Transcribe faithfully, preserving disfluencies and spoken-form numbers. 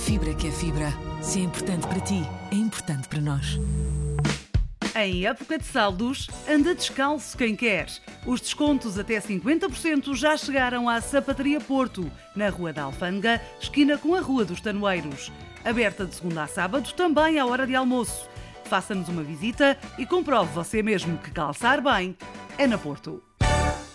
fibra que é fibra. Se é importante para ti, é importante para nós. Em época de saldos, anda descalço quem quer. Os descontos até cinquenta por cento já chegaram à Sapataria Porto, na Rua da Alfândega, esquina com a Rua dos Tanoeiros. Aberta de segunda a sábado, também à hora de almoço. Faça-nos uma visita e comprove você mesmo que calçar bem é na Porto.